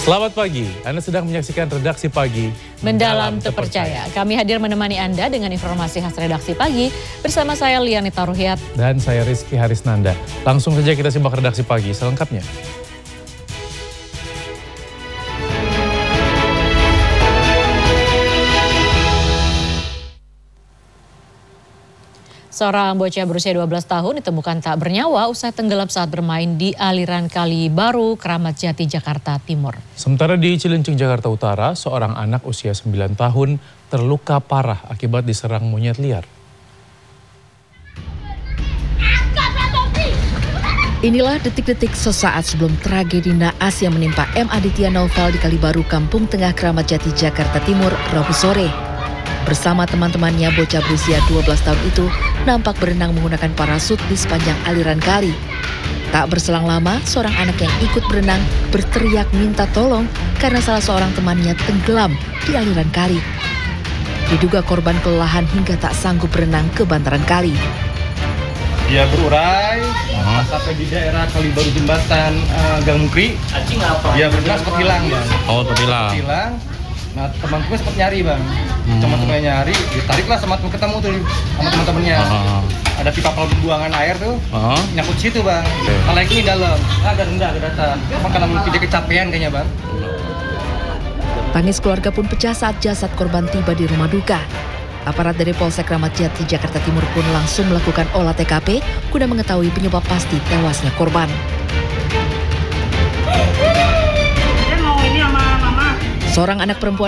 Selamat pagi, Anda sedang menyaksikan Redaksi Pagi Mendalam Terpercaya. Kami hadir menemani Anda dengan informasi khas Redaksi Pagi bersama saya Lianita Ruhyat dan saya Rizky Harisnanda. Langsung saja kita simak Redaksi Pagi selengkapnya. Seorang bocah berusia 12 tahun ditemukan tak bernyawa usai tenggelam saat bermain di aliran Kali Baru, Kramat Jati, Jakarta Timur. Sementara di Cilincing, Jakarta Utara, seorang anak usia 9 tahun terluka parah akibat diserang monyet liar. Inilah detik-detik sesaat sebelum tragedi naas yang menimpa M. Aditya Naufal di Kali Baru, Kampung Tengah, Kramat Jati, Jakarta Timur, Rabu sore. Bersama teman-temannya, bocah berusia 12 tahun itu nampak berenang menggunakan parasut di sepanjang aliran kali. Tak berselang lama, seorang anak yang ikut berenang berteriak minta tolong karena salah seorang temannya tenggelam di aliran kali. Diduga korban kelelahan hingga tak sanggup berenang ke bantaran kali. Dia berurai sampai di daerah Kali Baru Jembatan Gang Mukri. Dia berenang sempat hilang, Bang. Oh, hilang. Nah, teman-teman sempat nyari, Bang. Teman-temannya nyari, ditariklah sama ketemu tuh sama teman-temannya. Ada pipa pembuangan air tuh, nyangkut situ, Bang. Kalau ini dalam, agak rendah, agak datar. Karena mungkin dia kecapean kayaknya, Bang. Tangis keluarga pun pecah saat jasad korban tiba di rumah duka. Aparat dari Polsek Kramat Jati, Jakarta Timur pun langsung melakukan olah TKP guna mengetahui penyebab pasti tewasnya korban. Seorang anak perempuan